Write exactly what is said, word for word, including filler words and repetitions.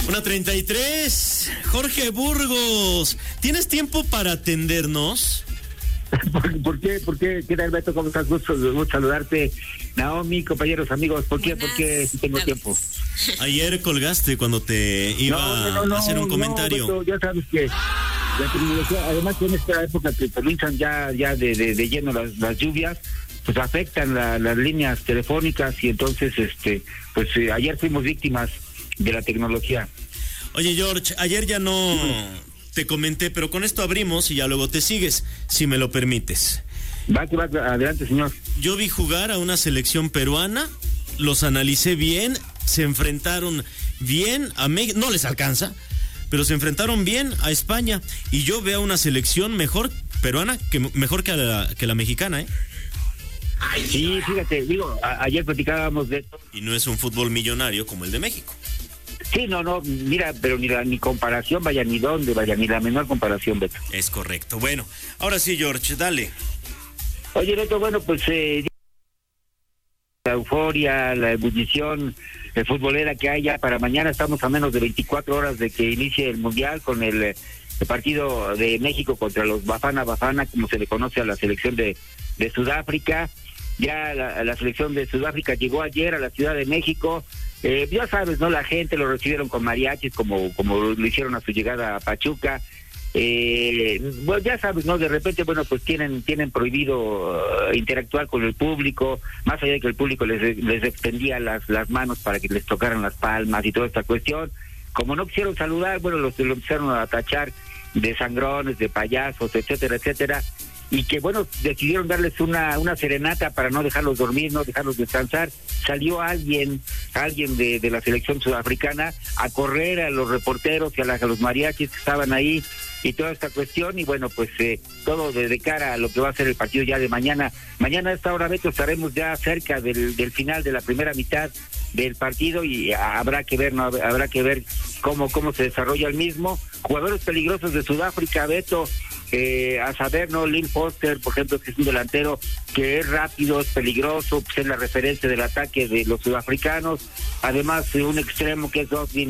Una treinta y tres. Jorge Burgos, ¿tienes tiempo para atendernos? ¿Por, ¿Por qué? ¿Por qué? ¿Qué tal, Beto? ¿Cómo estás? Gusto, gusto saludarte. Naomi, compañeros, amigos. ¿Por qué? ¿Por qué si tengo tiempo? Ayer colgaste cuando te iba no, no, no, a hacer un comentario. No, Beto, ya sabes que la tecnología, además en esta época que comienzan ya ya de, de, de lleno las, las lluvias, pues afectan la, las líneas telefónicas y entonces, este, pues eh, ayer fuimos víctimas de la tecnología. Oye, George, ayer ya no te comenté, pero con esto abrimos y ya luego te sigues, si me lo permites. Va, que va, adelante, señor. Yo vi jugar a una selección peruana, los analicé bien, se enfrentaron bien a México, no les alcanza, pero se enfrentaron bien a España, y yo veo una selección mejor peruana que mejor que la, que la mexicana, ¿eh? Sí, fíjate, digo, a, ayer platicábamos de esto. Y no es un fútbol millonario como el de México. Sí, no, no, mira, pero ni la ni comparación, vaya, ni dónde, vaya, ni la menor comparación, Beto. Es correcto. Bueno, ahora sí, George, dale. Oye, Beto, bueno, pues eh, la euforia, la ebullición eh, futbolera que hay ya para mañana. Estamos a menos de veinticuatro horas de que inicie el Mundial con el, el partido de México contra los Bafana Bafana, como se le conoce a la selección de, de Sudáfrica. Ya la, la selección de Sudáfrica llegó ayer a la Ciudad de México. Eh, ya sabes, ¿no? La gente lo recibieron con mariachis, como como lo hicieron a su llegada a Pachuca. Eh, bueno, ya sabes, ¿no? De repente, bueno, pues tienen tienen prohibido uh, interactuar con el público, más allá de que el público les les extendía las las manos para que les tocaran las palmas y toda esta cuestión. Como no quisieron saludar, bueno, los lo empezaron a tachar de sangrones, de payasos, etcétera, etcétera. Y que, bueno, decidieron darles una una serenata para no dejarlos dormir, no dejarlos descansar. Salió alguien, alguien de, de la selección sudafricana a correr a los reporteros y a, la, a los mariachis que estaban ahí y toda esta cuestión. Y bueno, pues eh, todo de, de cara a lo que va a ser el partido ya de mañana. Mañana a esta hora, Beto, estaremos ya cerca del, del final de la primera mitad del partido y habrá que ver, no habrá que ver cómo cómo se desarrolla el mismo. Jugadores peligrosos de Sudáfrica, Beto, eh, a saber, ¿no? Lynn Foster, por ejemplo, que es un delantero que es rápido, es peligroso, pues es la referencia del ataque de los sudafricanos. Además, un extremo que es Dustin